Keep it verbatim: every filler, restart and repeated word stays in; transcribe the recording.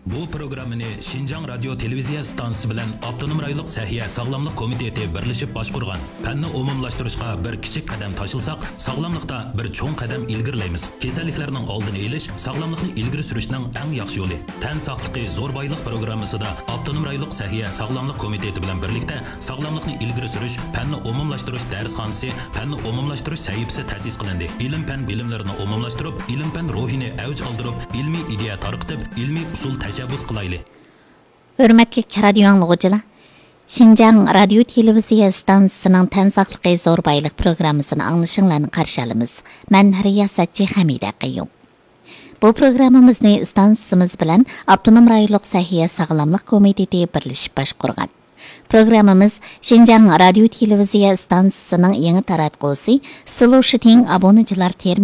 Bu programmani Şinjan Radyo Televiziya stansiyasi bilan Avtonom rayonluq Sahiya Sağlamlık Komiteti birleşip başqurgan. Fanni umumlashtirishga bir kichik qadam tashilsak, sog'lomlikda bir cho'ng qadam ilgirlaymiz. Kasalliklarning oldini olish, sog'lomlikni ilgari surishning eng yaxshi yo'li. Tan sog'ligi zo'r boylik programmasida Avtonom rayonluq Sahiya Sağlamlık Komiteti bilan birlikda sog'lomlikni ilgari surish, fanni umumlashtirish darsxonasi, fanni umumlashtirish sahifasi ta'sis qilindi. Ilm-fan bilimlarini umumlashtirib, ilm-fan ruhini avj oldirib, ilmiy ideya tarqitib, ilmiy usul Hürmetli radyo anlıqçılar, Şinjan Radyo Televiziya stansiyasining tan sog'ligi zo'r boylik programmasini anglashinglarni qarshi olamiz. Men riyosatchi Hamida Qayyum. Bu programmamizni stansiyamiz bilan Avtonom rayonluq Sahiya Sağlamlık Komiteti birleşib boshqargan. Programmamiz Şinjan Radyo Televiziya stansiyasining yangi taratqusi, Solution obunachilar